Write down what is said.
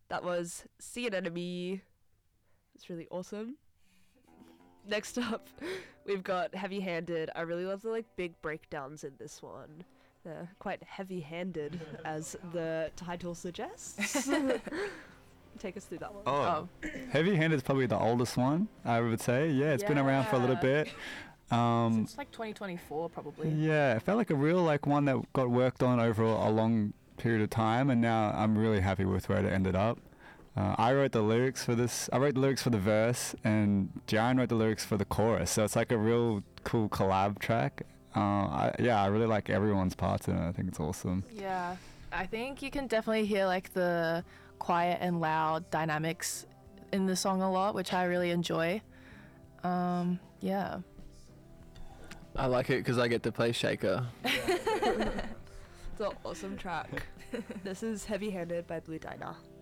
That was See an Enemy. It's really awesome. Next up, we've got Heavy Handed. I really love the like big breakdowns in this one. They're quite heavy-handed, as the title suggests. Take us through that one. Oh, Heavy Handed is probably the oldest one, I would say. Yeah, it's been around for a little bit. Since like 2024, probably. Yeah, it felt like a real like one that got worked on over a long period of time, and now I'm really happy with where it ended up. I wrote the lyrics for this. I wrote the lyrics for the verse, and Jaren wrote the lyrics for the chorus. So it's like a real cool collab track. I really like everyone's parts in it. I think it's awesome. Yeah, I think you can definitely hear like the quiet and loud dynamics in the song a lot, which I really enjoy. Yeah. I like it because I get to play Shaker. It's an awesome track. This is Heavy Handed by Blue Diner.